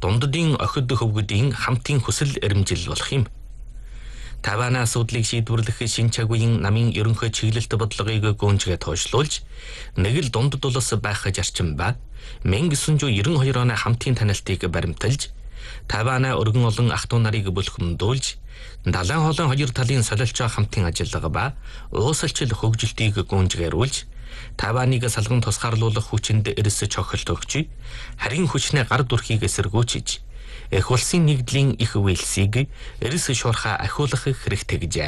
дунддын охид хөвгүүдийн хамтын хүсэл эрмжил болох юм. Тавана асуудлыг шийдвэрлэх шин чагийн намын ерөнхий чиглэлт бодлогыг гүнжгээ тоошлуулж, нэг л дундд улс байх зарчим ба 1992 оны хамтын танилтыг баримталж, Тавана өргөн олон ах トゥ нарыг бүлхэмдүүлж, далайн хоолой хоёр талын солилцоо хамтын ажиллагаа ба уусалчил хөгжилтийг гүнжгээрүүлж, Таваныг салган тусгаарлуулах хүчинд эрс чохилт өгч, харин хүчнээ гар дүрхийг эсэргүүцэж, эх улсын нэгдлийн их үйлсийг эрс шуурхаа ахиулах хэрэгтэй гэжээ.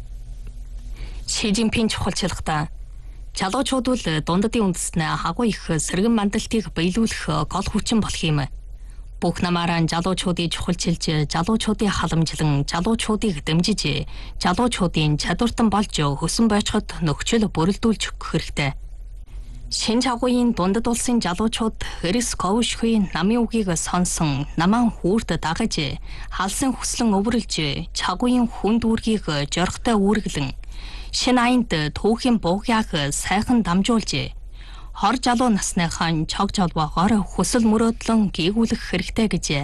Ши Жинпин чухалчилгахдаа залуучууд бол дунддын үндэснээ хагуу их сэргэн мандалтыг биелүүлэх гол хүчин болох юм. Бүх намаараа залуучуудыг чухалчилж, залуучуудыг халамжлан, залуучуудыг дэмжиж, залуучуудын чадвартан болж хөсөн байцгад нөхцөл бүрэлдүүлж өгөх хэрэгтэй. Шинэ чагуугийн дундад улсын залуучууд эрс говшгүй намын үгийг сонсон, намаан хүүрд дагаж, халсан хүслэн өвөрлж, чагуугийн хүн дүүргийг жорхтой үүргэлэн, шинэ аянд түүхийн буугяг сайхан дамжуулж, хор залуу насныхаа чог жолбоогоор хүсэл мөрөөдлөн гүйгүүлэх хэрэгтэй гэжээ.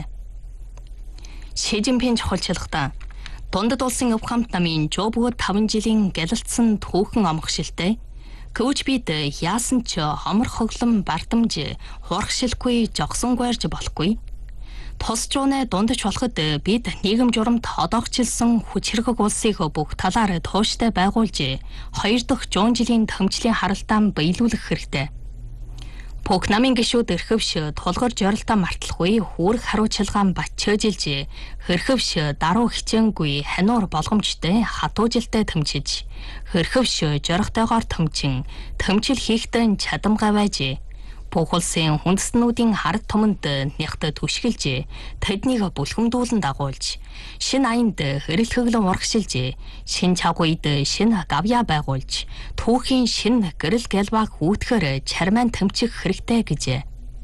Ши Жинпин чухалчилгахдаа дундад улсын өв хамт намын жобгод 5 жилийн гялалтсан түүхэн амгшилтэй күүч бид яасан ч хомор хоглон бардамж хурагшилгүй жогсонгойрж болохгүй. Тус жуунэ дундаж болоход бид нийгэм журамт одоогчилсан хүч хэрэг улсыг бүх талаар тууштай байгуулж, 2 дахь 100 жилийн төмжлийн харалтаан биелүүлэх хэрэгтэй. Бүх намын гишүүд эрхэвш тулгар жорилтоо марталгүй хүүрэг хариуцлагаан батчаажилж, хэрхэвш даруй хичээнгүй хануур болгомжтой хатуужилтай тэмчиж, хэрхэвш жорхтойгоор тэмчин, тэмчил хийхдээ чадамгай байж, бүх улсын хүндэстнүүдийн хард томонд нягт түшгэлж, тэднийг бүлхэмдүүлэн дагуулж, шинэ аянд хэрэлхэглэн урагшилж, шинэ чагуйд шинэ гавья байгуулж, түүхийн шинэ гэрэл гэлбаг үүтгэр чармайн тэмчих хэрэгтэй гэжээ.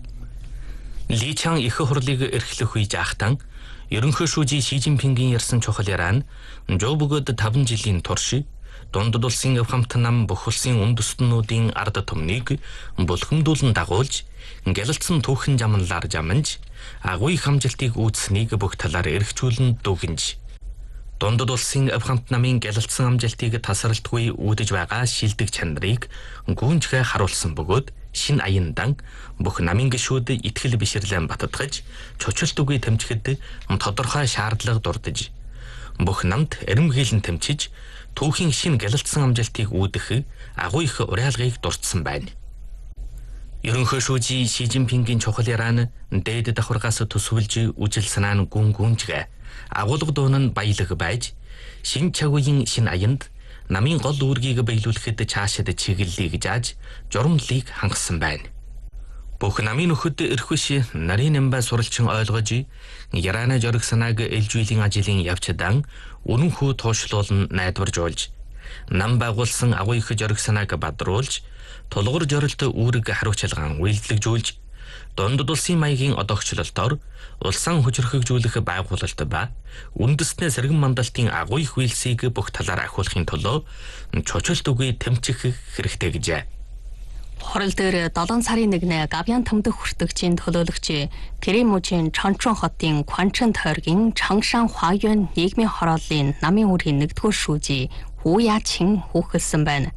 Ли Чан их хурлыг эрхлэх үе жаахтан ерөнхий шүүжи Ши Жинпингийн ярьсан чухал яраа нь жобгод 5 жилийн турш дундад улсын өв хамт нам бүх улсын үндэстнүүдийн ард түмнийг бүлхэмдүүлэн дагуулж, гялалтсан түүхэн жамнлаар жамнж, агуй хамжилтыг үүснийг бүх талаар эргчүүлэн дүгнж, дундад улсын өв хамт намын гялалтсан амжилтыг тасралтгүй үүдэж байгаа шилдэг чанарыг гүнжгээ харуулсан бөгөөд шинэ аяндан бүх намын гишүүд итгэл бишрлэн баттгаж, чочилт үгүй тэмчихэд тодорхой шаардлага дурдж, бүх намд эрэмгийлэн тэмчиж, түүхийн шинэ гялалтсан амжилтыг үүдэх агуй их уриалгыг дурдсан байна. Ерөнхий шүүжи Ши Жинпингийн чухал яраа нь дээд давхаргаас төсвөлж үжил санаа нь гүнжгэ, агуулга дуун нь баялаг байж, шинэ чагуугийн шинэ аянд намын гол үүргийг биелүүлэхэд цаашид чиглэлийг зааж, журамлыг хангасан байна. Бүх намын нөхөд эрхвш нарийн нэмбай суралчин ойлгож, ярааны жориг санааг ээлжүүлэн ажлын явцдан үнэнхүү туушлуулн найдваржуулж, нам байгуулсан агуй их жориг санааг бадруулж, тулгуур жорилт үүрэг хариуцлагаан үйлдэлжүүлж, дундад улсын маягийн одоогчлолтоор улсан хүчрхэгжүүлэх байгуулалт ба үндэстнээ сэргэн мандалтын агуй их үйлсийг бүх талаар ахиулахын тулд чочилт үгүй тэмчих хэрэгтэй гэжээ. Хорол дээр 7 сарын 1-нд Гавьян тэмдэг хүртэгчийн төлөөлөгч Кремужийн Чончон хотын Кванчин тойргийн Чангшан Хваюн нийгмийн хорооллын намын үрийн 1-р шүүжи Ху Ячин хүүхэлсэн байна.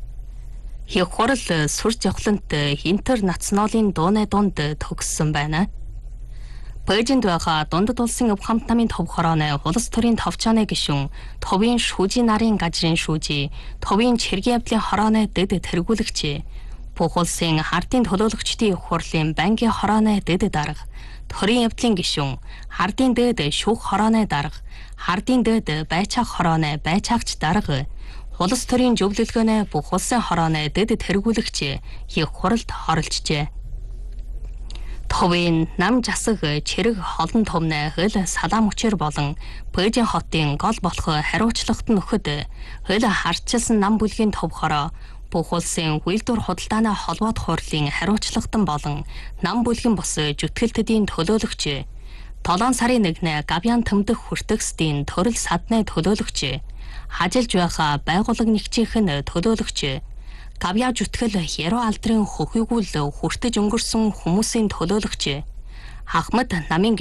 Их хорол сүр жавхлант интернационалын дууны дунд төгссөн байна. Бээжинд байгаа дундад улсын өв хамт намын төв хорооны улс төрийн товчооны гишүүн, товын шүүжийн нарын газрын шүүжи, товын чиргийн явдлын хорооны дэд тэргүүлэгч, бүх улсын хардын төлөөлөгчдийн их хурлын банкийн хорооны дэд дарга, төрийн явдлын гишүүн, хардын дэд шүүх хорооны дарга, хардын дэд байцаах хорооны байцаагч дарга, улс төрийн зөвлөлгөөний бүх улсын хорооны дэд тэргүүлэгч их хуралд оролцжээ. Товын нам жасаг чирэг холон томны хөл салаам хүчээр болон Бээжин хотын гол болох хариуцлагт нөхөд хөл харчилсан нам бүлгийн төв хороо бүх улсын үйлдвэр худалдааны холбоот хурлын хариуцлагтан болон нам бүлгийн бус жүтгэлтдийн төлөөлөгч 7 сарын 1-нд Гавьян тэмдэг хүртэгсдийн төрөл садны төлөөлөгч хажилж байгаа байгууллага нэгжийнхэн төлөөлөгч Гавья жүтгэл яруу алдрын хөхийгүүл хүртэж өнгөрсөн хүмүүсийн төлөөлөгч Ахмад намын